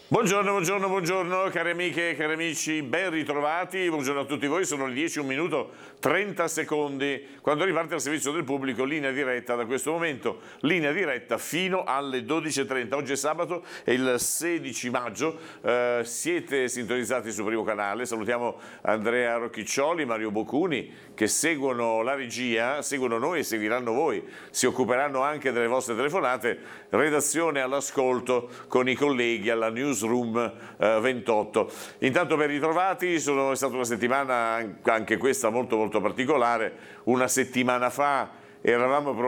Buongiorno, buongiorno, buongiorno, cari amiche e cari amici, ben ritrovati, buongiorno a tutti voi, sono le 10, 1 minuto, 30 secondi, quando riparte al servizio del pubblico, linea diretta da questo momento, linea diretta fino alle 12.30, oggi è sabato, è il 16 maggio, siete sintonizzati sul primo canale, salutiamo Andrea Rocchiccioli, Mario Boccuni, che seguono la regia, seguono noi e seguiranno voi, si occuperanno anche delle vostre telefonate, redazione all'ascolto con i colleghi alla Newsroom 28. Intanto ben ritrovati, è stata una settimana anche questa molto particolare. Una settimana fa eravamo